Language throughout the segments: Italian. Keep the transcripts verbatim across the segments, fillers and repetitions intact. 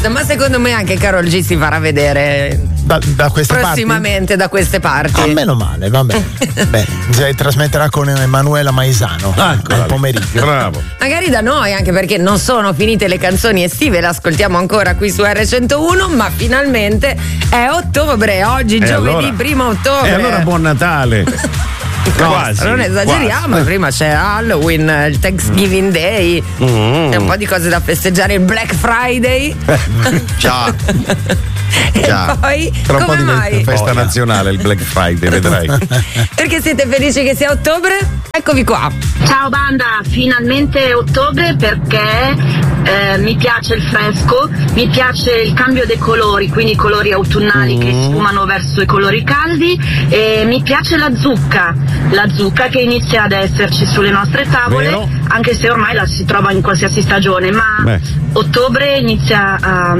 basta, ma secondo me anche Karol G si farà vedere da, da queste prossimamente parti? da queste parti. Ah, meno male, va bene. Bene, si trasmetterà con Emanuela Maisano ah, al pomeriggio. Bravo. Magari da noi, anche perché non sono finite le canzoni estive, le ascoltiamo ancora qui su erre centouno, ma finalmente è ottobre, oggi e giovedì allora, primo ottobre. E allora buon Natale. No, quasi, non esageriamo, quasi. Prima c'è Halloween, il Thanksgiving Day, mm. c'è un po' di cose da festeggiare, il Black Friday. Ciao. E Già. poi Tra un po' come diventa mai? festa nazionale il Black Friday, vedrai. Perché siete felici che sia ottobre? Eccovi qua. Ciao banda, finalmente è ottobre perché eh, mi piace il fresco, mi piace il cambio dei colori, quindi i colori autunnali mm. che sfumano verso i colori caldi, e mi piace la zucca, la zucca che inizia ad esserci sulle nostre tavole. Vero? Anche se ormai la si trova in qualsiasi stagione, ma Beh. ottobre inizia a,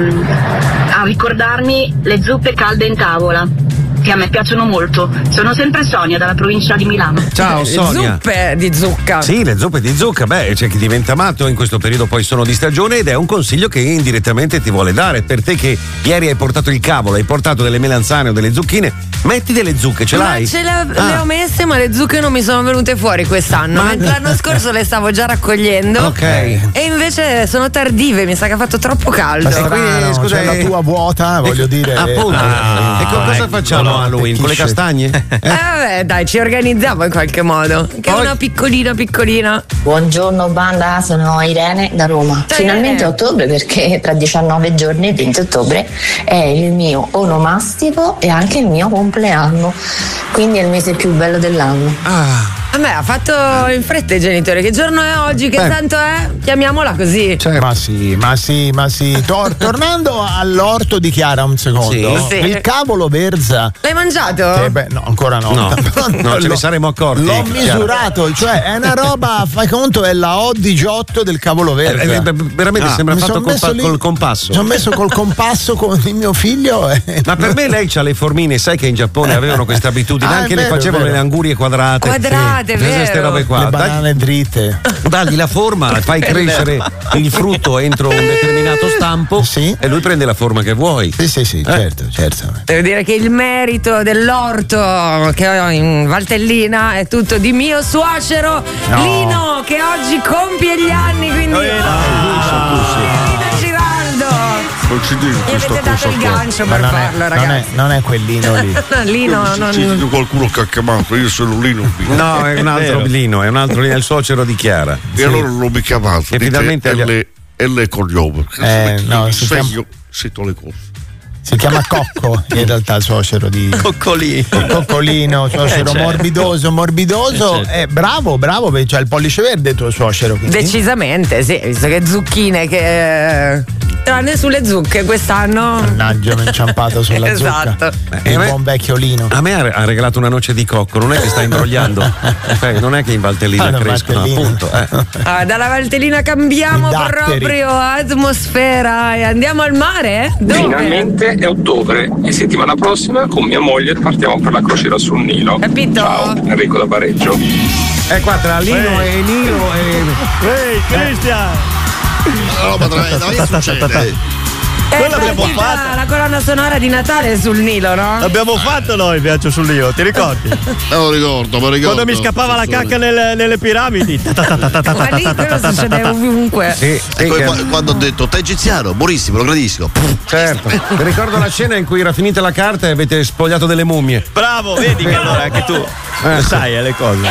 a ricordarmi le zuppe calde in tavola, che a me piacciono molto. Sono sempre Sonia dalla provincia di Milano. Ciao Sonia. Zuppe di zucca. Sì, le zuppe di zucca, beh, c'è chi diventa matto, in questo periodo poi sono di stagione, ed è un consiglio che indirettamente ti vuole dare. Per te che ieri hai portato il cavolo, hai portato delle melanzane o delle zucchine, metti delle zucche, ce ma l'hai? ce le, ah. le ho messe, ma le zucche non mi sono venute fuori quest'anno. Ma... L'anno scorso le stavo già raccogliendo. Ok. E invece sono tardive, mi sa che ha fatto troppo caldo. Ma quindi, scusa, cioè, la tua vuota, voglio dire. Appunto. Ah, e con cosa ecco, facciamo no, Halloween? Con le attecchisce. castagne? Eh vabbè, dai, ci organizziamo in qualche modo. Che è Poi- una piccolina piccolina. Buongiorno banda, sono Irene da Roma. Ciao, Finalmente Irene. ottobre, perché tra diciannove giorni, il venti ottobre, è il mio onomastico e anche il mio compleanno. Quindi è il mese più bello dell'anno. Ah. A me ha fatto in fretta i genitori. Che giorno è oggi? Che Beh. santo è? Chiamiamola così. Cioè, Ma sì, ma sì, ma sì. Tor- tornando all'orto di Chiara un secondo. Sì. Sì. Il cavolo verza. L'hai mangiato? Eh beh, no, ancora no. No, Però no, ce ne saremmo accorti. L'ho Chiara. misurato, cioè è una roba, fai conto, è la O diciotto del cavolo Eh, verza. eh, beh, veramente Ah, sembra mi fatto son col, messo pa- lì- col compasso. Mi sono messo col compasso con il mio figlio. E... Ma per me lei c'ha le formine, sai che in Giappone avevano questa abitudine, Ah, è anche vero, le facevano è vero. le angurie quadrate. Quadrate, Sì. vero. Queste robe qua. Le banane dritte. Dagli, dagli la forma, fai crescere il frutto entro un determinato stampo, Sì. e lui prende la forma che vuoi. Sì, sì, sì, certo, certo. Devo dire che il merito dell'orto che ho in Valtellina è tutto di mio suocero No. Lino, che oggi compie gli anni, quindi Lino Giraldo. Non ci dico Gli questa avete dato cosa il qua. gancio Ma per non è, farlo, non, è, ragazzi. non è quellino lì. Lino Io non... ho sentito qualcuno che ha chiamato, io sono Lino qui. No, è un altro Lino, è un altro Lino, è il suocero di Chiara. E allora non mi chiamato. E finalmente e agli- le, e le cognome. Eh, no, si se chiama- io sento le cose. Si chiama Cocco, in realtà il suocero di Coccolino. Coccolino, suocero certo. morbidoso, morbidoso. Eh, bravo, bravo, perché c'ha il pollice verde il tuo suocero. quindi. Decisamente, sì, visto che zucchine che... Tranne sulle zucche quest'anno. Mannaggia, mi ho inciampato sulla Esatto. zucca. Eh, Il a me- buon vecchio Lino. A me ha ha regalato una noce di cocco, non è che sta imbrogliando. Cioè, non è che in Valtellina Ah, no, crescono, Valtellina. appunto. eh. Ah, dalla Valtellina cambiamo I datteri. proprio atmosfera e andiamo al mare? Dove? Finalmente è ottobre e settimana prossima con mia moglie partiamo per la crociera sul Nilo. Capito? Ciao, Enrico da Bareggio. Eh, qua tra Lino e Nilo e... Ehi, Cristian! La roba tra me, succede. Eh, Quello l'abbiamo partita fatto. la colonna sonora di Natale sul Nilo, no? L'abbiamo fatto noi il viaggio sul Nilo, ti ricordi? Non lo ricordo, ma ricordo. Quando mi scappava la cacca nelle, nelle piramidi. Ma lì quello succede ovunque. Sì, sì, E poi che- qua- quando ho detto te egiziano, buonissimo, lo gradisco. certo. Mi ricordo la scena in cui era finita la carta e avete spogliato delle mummie. Bravo, vedi che allora anche tu Eh, sai eh, le cose.